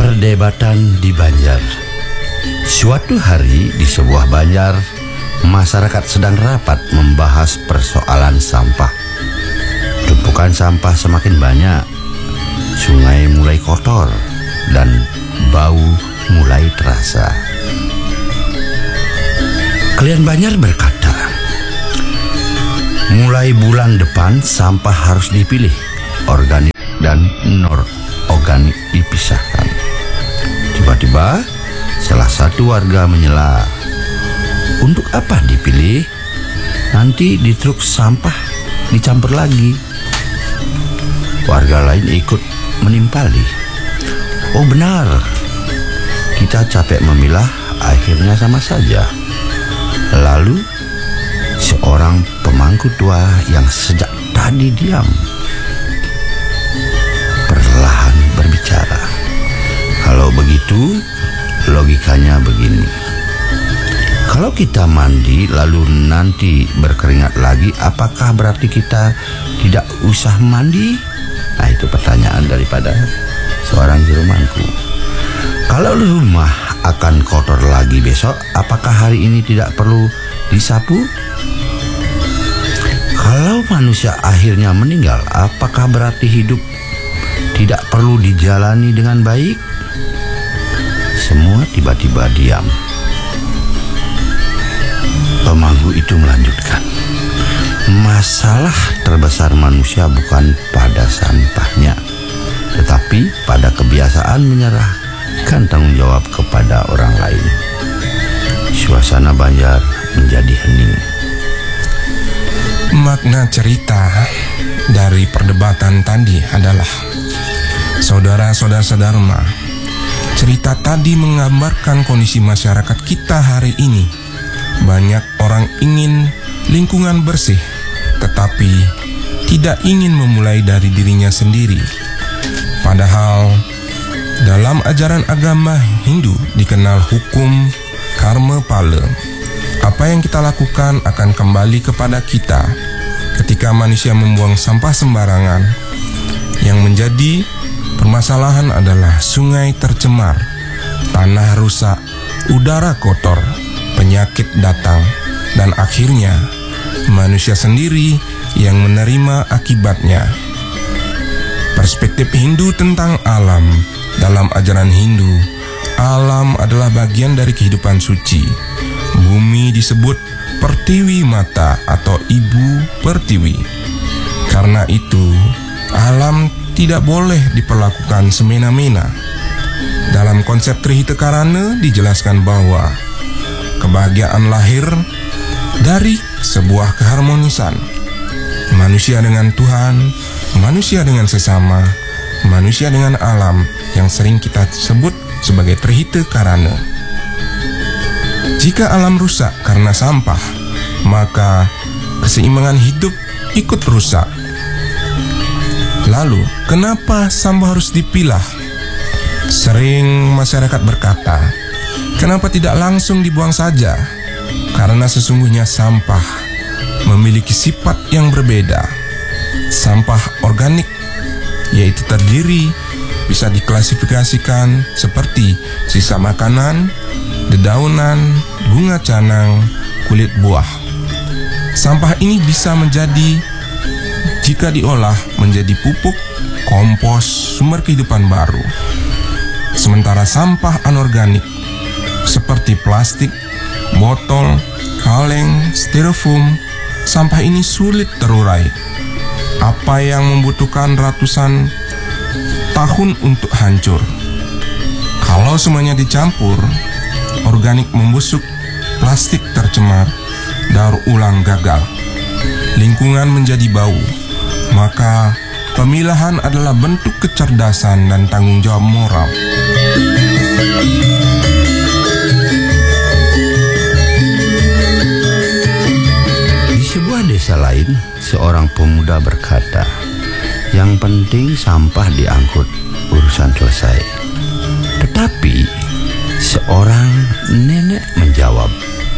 Perdebatan di Banjar. Suatu hari di sebuah banjar, masyarakat sedang rapat membahas persoalan sampah. Tumpukan sampah semakin banyak, sungai mulai kotor, dan bau mulai terasa. Klien banjar berkata, mulai bulan depan sampah harus dipilih, organik dan non-organik dipisahkan. Tiba-tiba salah satu warga menyela, untuk apa dipilih? Nanti di truk sampah dicampur lagi. Warga lain ikut menimpali, oh benar, kita capek memilah, akhirnya sama saja. Lalu seorang pemangku tua yang sejak tadi diam perlahan berbicara. Kalau begitu, logikanya begini. Kalau kita mandi lalu nanti berkeringat lagi, apakah berarti kita tidak usah mandi? Nah, itu pertanyaan daripada seorang juru mangku. Kalau rumah akan kotor lagi besok, apakah hari ini tidak perlu disapu? Kalau manusia akhirnya meninggal, apakah berarti hidup tidak perlu dijalani dengan baik? Semua tiba-tiba diam. Pemangku itu melanjutkan, masalah terbesar manusia bukan pada sampahnya, tetapi pada kebiasaan menyerahkan tanggung jawab kepada orang lain. Suasana banjar menjadi hening. Makna cerita dari perdebatan tadi adalah, saudara-saudara sedharma, cerita tadi menggambarkan kondisi masyarakat kita hari ini. Banyak orang ingin lingkungan bersih, tetapi tidak ingin memulai dari dirinya sendiri. Padahal dalam ajaran agama Hindu dikenal hukum karma phala. Apa yang kita lakukan akan kembali kepada kita. Ketika manusia membuang sampah sembarangan, yang menjadi permasalahan adalah sungai tercemar, tanah rusak, udara kotor, penyakit datang, dan akhirnya manusia sendiri yang menerima akibatnya. Perspektif Hindu tentang alam. Dalam ajaran Hindu, alam adalah bagian dari kehidupan suci. Bumi disebut Pertiwi Mata atau Ibu Pertiwi. Karena itu, alam tidak boleh diperlakukan semena-mena. Dalam konsep Trihita Karana dijelaskan bahwa kebahagiaan lahir dari sebuah keharmonisan. Manusia dengan Tuhan, manusia dengan sesama, manusia dengan alam yang sering kita sebut sebagai Trihita Karana. Jika alam rusak karena sampah, maka keseimbangan hidup ikut rusak. Lalu, kenapa sampah harus dipilah? Sering masyarakat berkata, kenapa tidak langsung dibuang saja? Karena sesungguhnya sampah memiliki sifat yang berbeda. Sampah organik, yaitu terdiri, bisa diklasifikasikan seperti sisa makanan, dedaunan, bunga canang, kulit buah. Sampah ini bisa menjadi, jika diolah menjadi pupuk, kompos, sumber kehidupan baru. Sementara sampah anorganik seperti plastik, botol, kaleng, styrofoam, sampah ini sulit terurai. Apa yang membutuhkan ratusan tahun untuk hancur. Kalau semuanya dicampur, organik membusuk, plastik tercemar, daur ulang gagal, lingkungan menjadi bau. Maka pemilahan adalah bentuk kecerdasan dan tanggung jawab moral. Di sebuah desa lain, seorang pemuda berkata, yang penting sampah diangkut, urusan selesai. Tetapi seorang nenek menjawab,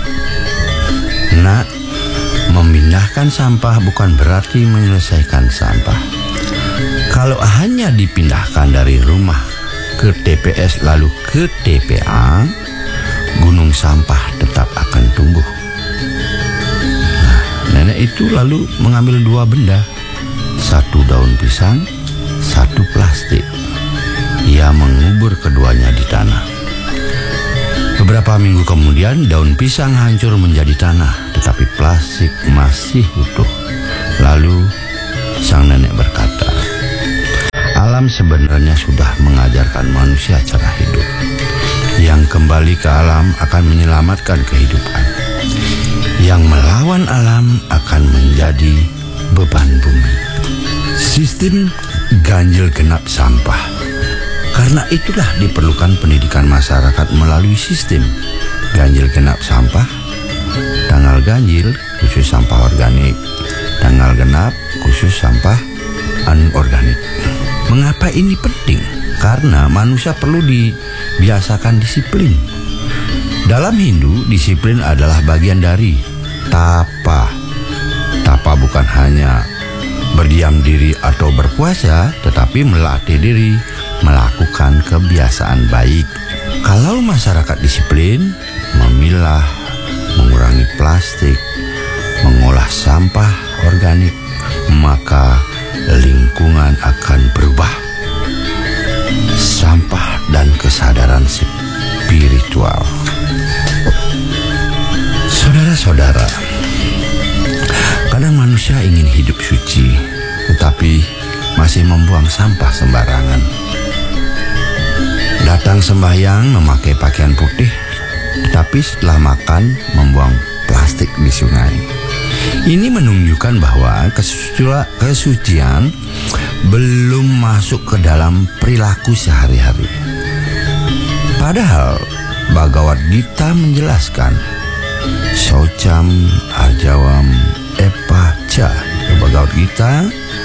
nak, memindahkan sampah bukan berarti menyelesaikan sampah. Kalau hanya dipindahkan dari rumah ke TPS lalu ke TPA, gunung sampah tetap akan tumbuh. Nah, nenek itu lalu mengambil 2 benda, 1 daun pisang, 1 plastik. Ia mengubur keduanya di tanah. Beberapa minggu kemudian daun pisang hancur menjadi tanah, tetapi plastik masih utuh. Lalu sang nenek berkata, alam sebenarnya sudah mengajarkan manusia cara hidup. Yang kembali ke alam akan menyelamatkan kehidupan. Yang melawan alam akan menjadi beban bumi. Sistem ganjil genap sampah. Karena itulah diperlukan pendidikan masyarakat melalui sistem ganjil genap sampah, tanggal ganjil khusus sampah organik, tanggal genap khusus sampah anorganik. Mengapa ini penting? Karena manusia perlu dibiasakan disiplin. Dalam Hindu, disiplin adalah bagian dari tapa. Tapa bukan hanya berdiam diri atau berpuasa, tetapi melatih diri melakukan kebiasaan baik. Kalau masyarakat disiplin, memilah, mengurangi plastik, mengolah sampah organik, maka lingkungan akan berubah. Sampah dan kesadaran spiritual. Saudara-saudara, kadang manusia ingin hidup suci, tetapi masih membuang sampah sembarangan. Datang sembahyang memakai pakaian putih, tetapi setelah makan membuang plastik di sungai. Ini menunjukkan bahwa kesucian belum masuk ke dalam perilaku sehari-hari. Padahal Bhagavad Gita menjelaskan, Shaucham Arjawam Epacha. Bhagavad Gita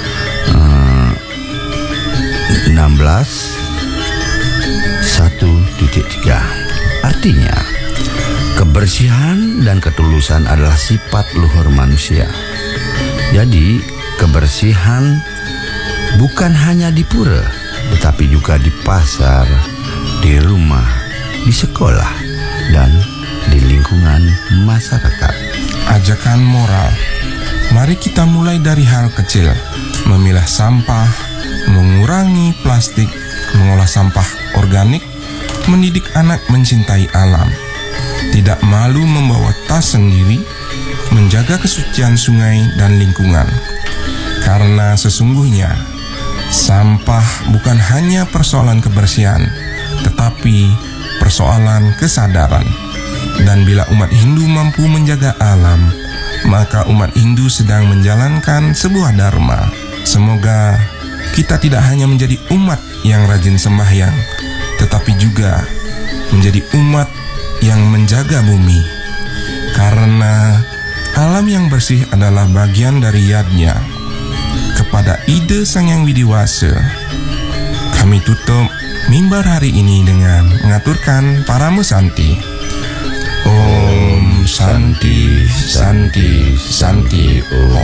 16:1.3. Artinya, kebersihan dan ketulusan adalah sifat luhur manusia. Jadi, kebersihan bukan hanya di pura, tetapi juga di pasar, di rumah, di sekolah, dan di lingkungan masyarakat. Ajakan moral. Mari kita mulai dari hal kecil, memilah sampah, mengurangi plastik, mengolah sampah organik, mendidik anak mencintai alam, tidak malu membawa tas sendiri, menjaga kesucian sungai dan lingkungan. Karena sesungguhnya sampah bukan hanya persoalan kebersihan, tetapi persoalan kesadaran. Dan bila umat Hindu mampu menjaga alam, maka umat Hindu sedang menjalankan sebuah dharma. Semoga kita tidak hanya menjadi umat yang rajin sembahyang, tetapi juga menjadi umat yang menjaga bumi. Karena alam yang bersih adalah bagian dari yadnya. Kepada ide Sang Yang Widiwasa, kami tutup mimbar hari ini dengan mengaturkan Parama Santi. Om Santi, Santi, Santi Om.